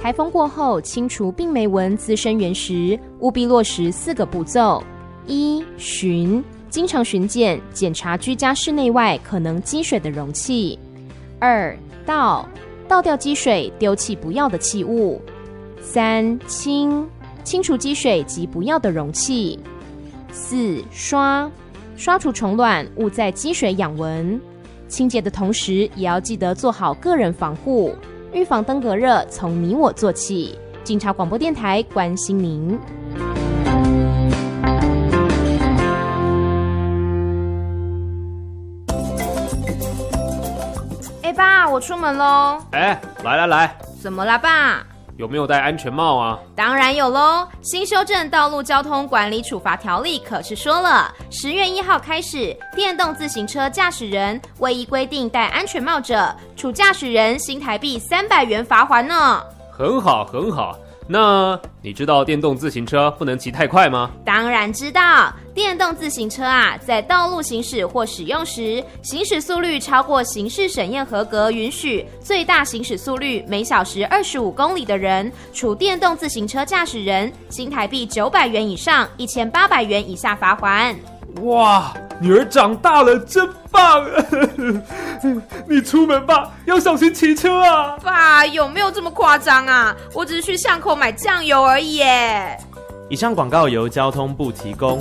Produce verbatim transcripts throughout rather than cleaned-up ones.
台风过后清除病媒蚊滋生源时，务必落实四个步骤：一、巡，经常巡检，检查居家室内外可能积水的容器；二、倒，倒掉积水，丢弃不要的器物；三、清，清除积水及不要的容器；四、刷，刷除虫卵，勿在积水养蚊。清洁的同时，也要记得做好个人防护，预防登革热从你我做起。警察广播电台关心您。哎，爸，我出门喽。 哎，来来来。 怎么啦，爸？ 有没有戴安全帽啊？ 当然有咯，新修正道路交通管理处罚条例可是说了，十月一号开始，电动自行车驾驶人未依规定戴安全帽者，处驾驶人新台币三百元罚锾呢。 很好很好，那你知道电动自行车不能骑太快吗？ 当然知道，电动自行车啊，在道路行驶或使用时，行驶速率超过刑事审验合格允许最大行驶速率每小时二十五公里的人，处电动自行车驾驶人新台币九百元以上一千八百元以下罚锾。 哇，女儿长大了，真棒！你出门吧，要小心骑车啊！ 爸，有没有这么夸张啊？我只是去巷口买酱油而已耶。 以上广告由交通部提供。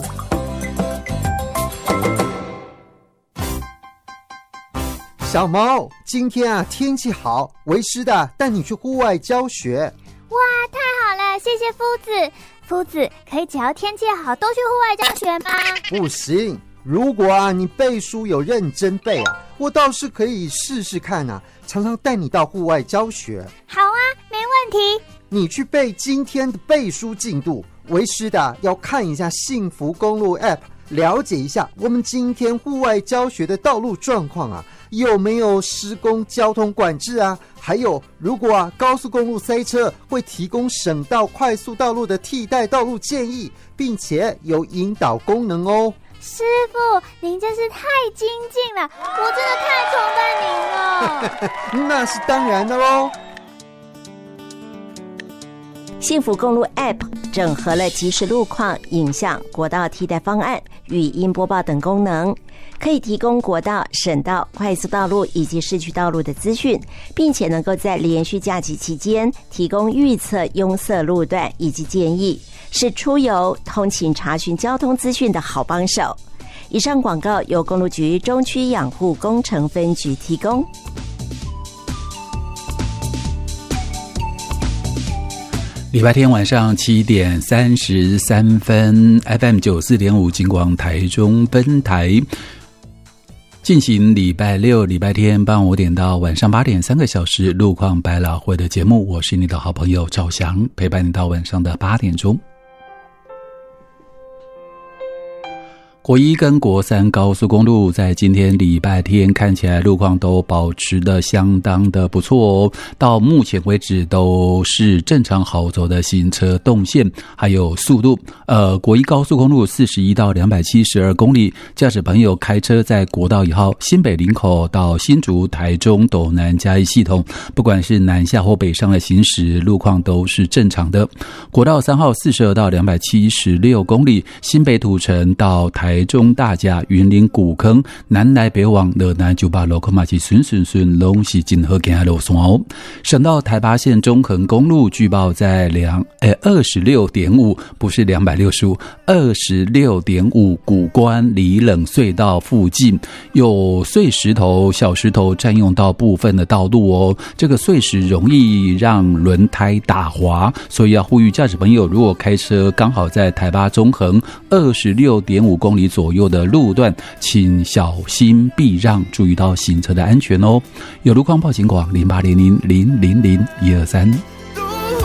小毛，今天啊天气好，为师的带你去户外教学。 哇，太好了，谢谢夫子。夫子，可以只要天气好都去户外教学吗？ 不行，如果啊你背书有认真背啊，我倒是可以试试看啊，常常带你到户外教学。 好啊，没问题。 你去背今天的背书进度，为师的要看一下幸福公路 App， 了解一下我们今天户外教学的道路状况啊，有没有施工交通管制啊？还有，如果啊高速公路塞车，会提供省道快速道路的替代道路建议，并且有引导功能哦。 师傅，您真是太精进了，我真的太崇拜您了。 那是当然的喽。 幸福公路 App 整合了即时路况、影像、国道替代方案、语音播报等功能，可以提供国道、省道、快速道路以及市区道路的资讯，并且能够在连续假期期间提供预测拥塞路段以及建议，是出游、通勤查询交通资讯的好帮手。以上广告由公路局中区养护工程分局提供。 礼拜天晚上七点三十三分 ，F M 九四点五金广台中分台进行礼拜六、礼拜天傍晚五点到晚上八点三个小时路况百老汇的节目，我是你的好朋友赵翔，陪伴你到晚上的八点钟。国一跟国三高速公路在今天礼拜天看起来路况都保持得相当的不错哦，到目前为止都是正常好走的行车动线还有速度。呃，国一高速公路四十一到两百七十二公里，驾驶朋友开车在国道一号新北林口到新竹、台中、斗南嘉义系统，不管是南下或北上的行驶路况都是正常的。国道三号四十二到两百七十六公里，新北土城到台台中大甲、云林古坑南来北往的南九八路口嘛是顺顺顺拢是真好行的路线哦。省道台八线中横公路据报在两诶二十六点五，不是两百六十五，二十六点五古关里冷隧道附近有碎石头、小石头占用到部分的道路哦。这个碎石容易让轮胎打滑，所以要呼吁驾驶朋友，如果开车刚好在台八中横二十六点五公里左右的路段，请小心避让，注意到行车的安全哦。有路况报警广零八零零零零零一二三。